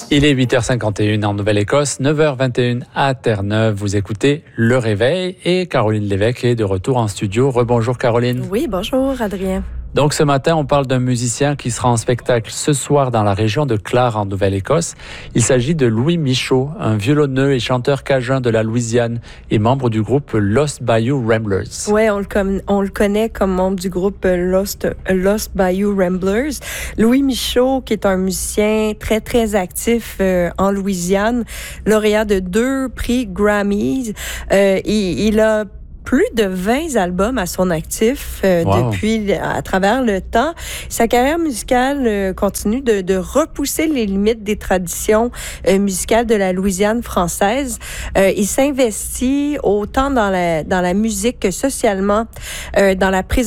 Il est 8h51 en Nouvelle-Écosse, 9h21 à Terre-Neuve. Vous écoutez Le Réveil et Caroline Lévesque est de retour en studio. Rebonjour Caroline. Oui, bonjour Adrien. Donc ce matin, on parle d'un musicien qui sera en spectacle ce soir dans la région de Clare en Nouvelle-Écosse. Il s'agit de Louis Michaud, un violonneux et chanteur cajun de la Louisiane et membre du groupe Lost Bayou Ramblers. Oui, on le connaît comme membre du groupe Lost Bayou Ramblers. Louis Michaud, qui est un musicien très, très actif en Louisiane, lauréat de 2 prix Grammys. Il a plus de 20 albums à son actif depuis à travers le temps. Sa carrière musicale continue de repousser les limites des traditions musicales de la Louisiane française. Il s'investit autant dans la musique que socialement dans la prise